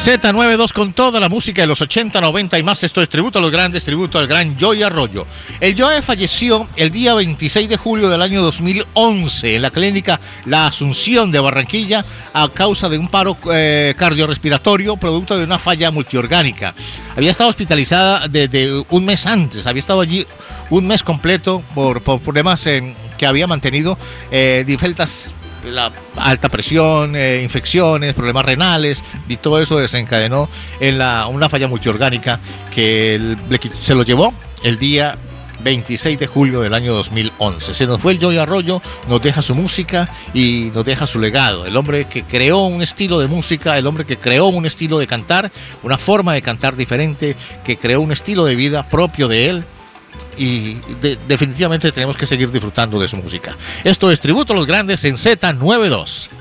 Z92 con toda la música de los 80, 90 y más. Esto es tributo a los grandes, tributo al gran Joey Arroyo. El Joey falleció el día 26 de julio del año 2011 en la clínica La Asunción de Barranquilla a causa de un paro cardiorrespiratorio producto de una falla multiorgánica. Había estado hospitalizada desde un mes antes, había estado allí un mes completo por problemas que había mantenido diferentes, la alta presión, infecciones, problemas renales, y todo eso desencadenó en una falla multiorgánica que se lo llevó el día 26 de julio del año 2011. Se nos fue el Joey Arroyo, nos deja su música y nos deja su legado. El hombre que creó un estilo de música, el hombre que creó un estilo de cantar, una forma de cantar diferente, que creó un estilo de vida propio de él. Y definitivamente tenemos que seguir disfrutando de su música. Esto es Tributo a los Grandes en Z92.